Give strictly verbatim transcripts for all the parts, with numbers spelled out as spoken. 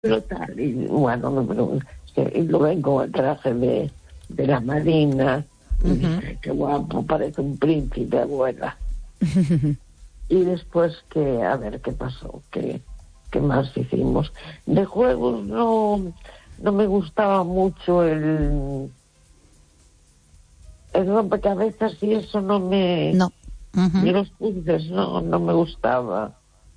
pero tal, y bueno, me pregunto, y lo ven con el traje de, de la marina, y uh-huh. dice, qué guapo, parece un príncipe, abuela. Y después que, a ver qué pasó, qué, qué más hicimos. De juegos no, no me gustaba mucho el, el rompecabezas y eso no me... No. Uh-huh. Y los puzzles no, no me gustaba.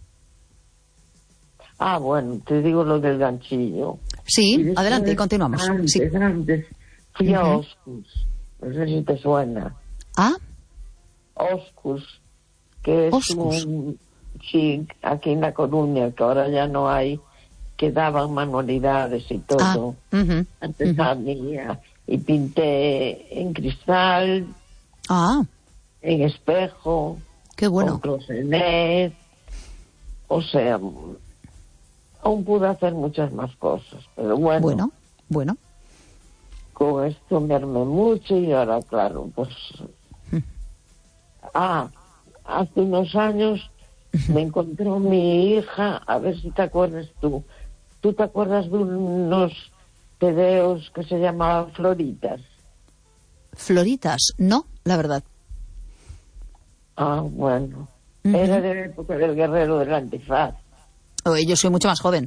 Ah, bueno, te digo lo del ganchillo. Sí, después, adelante, continuamos. Antes, sí. antes, fui uh-huh. a Oscus. No sé si te suena. ¿Ah? Oscus, que es Oscus. un... Sí, aquí en La Coruña, que ahora ya no hay, que daban manualidades y todo. Ah, uh-huh. Antes uh-huh. había, y pinté en cristal, ah. en espejo, qué bueno. con closenet, o sea... Aún pude hacer muchas más cosas, pero bueno. Bueno, bueno. Con esto me armé mucho y ahora, claro, pues... Mm. Ah, hace unos años me encontró mi hija, a ver si te acuerdas tú. ¿Tú te acuerdas de unos tebeos que se llamaban Floritas? Floritas, no, la verdad. Ah, bueno. Uh-huh. Era de la época del guerrero del antifaz. Oh, yo soy mucho más joven.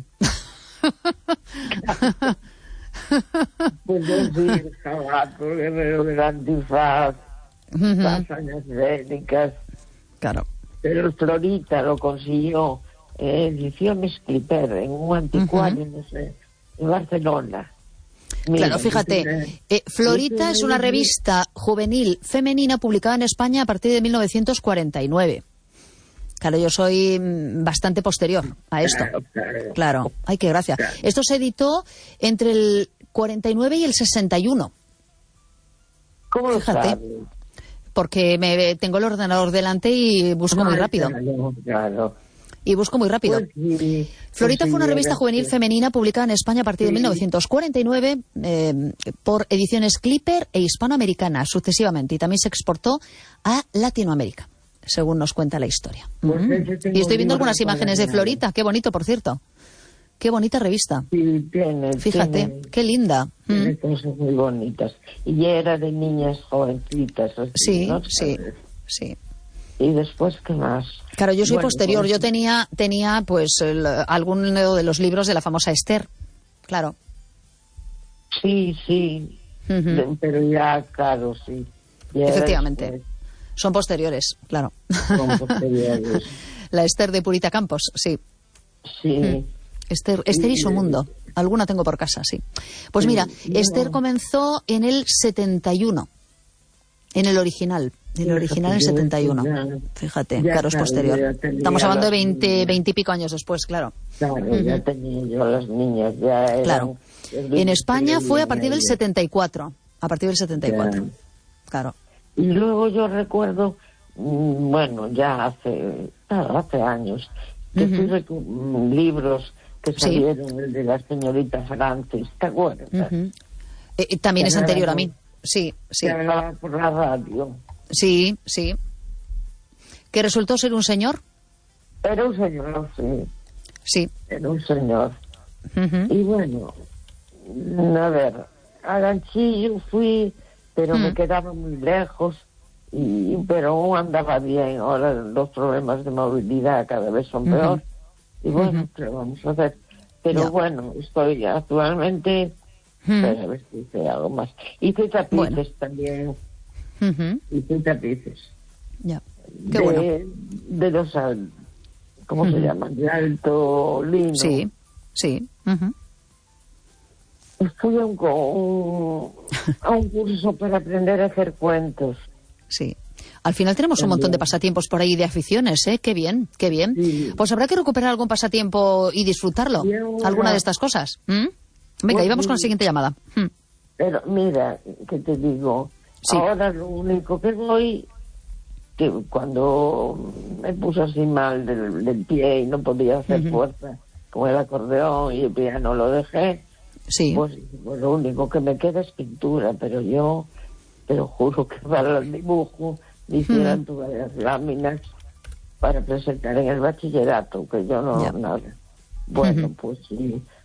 Pues yo sí, el jabato, el guerrero del antifaz, uh-huh. las hazañas bélicas. Claro. Pero el Florita lo consiguió eh, ediciones Clipper en un anticuario, uh-huh. no sé, en Barcelona. Mira, claro, fíjate, eh, Florita es una revista juvenil femenina publicada en España a partir de mil novecientos cuarenta y nueve. Claro, yo soy bastante posterior a esto. Claro, claro. Claro. Ay, qué gracia. Claro. Esto se editó entre el cuarenta y nueve y el sesenta y uno. ¿Cómo lo Fíjate. sabes? Porque me tengo el ordenador delante y busco muy rápido. Claro, claro. Y busco muy rápido. Pues sí, Florita pues fue una sí, revista juvenil sí. femenina publicada en España a partir de sí. mil novecientos cuarenta y nueve eh, por ediciones Clipper e Hispanoamericana sucesivamente, y también se exportó a Latinoamérica, según nos cuenta la historia. Pues mm. Y estoy viendo algunas imágenes de Florita. Qué bonito, por cierto. Qué bonita revista. Sí, tiene. Fíjate, tiene, qué linda. Tiene mm. cosas muy bonitas. Y era de niñas jovencitas. Así, Sí, ¿no? sí, sí. Y después, ¿qué más? Claro, yo soy bueno, posterior. pues... Yo tenía, tenía pues, el, algún de los libros de la famosa Esther. Claro. Sí, sí. Uh-huh. De, pero ya, claro, sí. Ya efectivamente. Después. Son posteriores, claro. Son posteriores. La Esther de Purita Campos, sí. Sí. Mm. Esther, Esther y su mundo. Alguna tengo por casa, sí. Pues sí, mira, no. Esther comenzó en el setenta y uno. En el original. En el original en el setenta y uno. Ya, Fíjate, ya, claro, es posterior. Estamos hablando de veinte, veinte y pico años después, claro. Claro, uh-huh. ya tenía yo a las niñas, ya eran... Claro. En España fue a partir del setenta y cuatro. A partir del setenta y cuatro. Ya. Claro. Y luego yo recuerdo, bueno, ya hace, hace años, que uh-huh. tuve libros que salieron, sí. el de la señorita Francis, ¿te acuerdas? Uh-huh. Eh, también que es anterior a mí, sí, sí. Que hablaba por la radio. Sí, sí. ¿Que resultó ser un señor? Era un señor, sí. Sí. Era un señor. Uh-huh. Y bueno, a ver, a Ganchillo fui, pero uh-huh. me quedaba muy lejos, y pero aún andaba bien. Ahora los problemas de movilidad cada vez son uh-huh. peor. Y bueno, uh-huh. ¿qué vamos a hacer? Pero yeah. bueno, estoy actualmente... Uh-huh. Pero a ver si hice algo más. Hice tapices bueno. también. Uh-huh. Hice tapices. Ya. Qué de, bueno. De los... ¿Cómo uh-huh. se llaman? De alto lino. Sí, sí. Uh-huh. Fui a un, un, a un curso para aprender a hacer cuentos. Sí. Al final tenemos un montón de pasatiempos por ahí, de aficiones, ¿eh? Qué bien, qué bien. Sí. Pues habrá que recuperar algún pasatiempo y disfrutarlo. Y ahora... alguna de estas cosas. ¿Mm? Venga, y vamos con la siguiente llamada. Hmm. Pero mira, que te digo, sí. ahora lo único que voy, que cuando me puse así mal del, del pie y no podía hacer uh-huh. fuerza con el acordeón y el piano lo dejé, sí. pues, pues lo único que me queda es pintura, pero yo te lo juro que para el dibujo me hicieran uh-huh. todas las láminas para presentar en el bachillerato, que yo no, yeah. nada. Bueno, uh-huh. pues sí.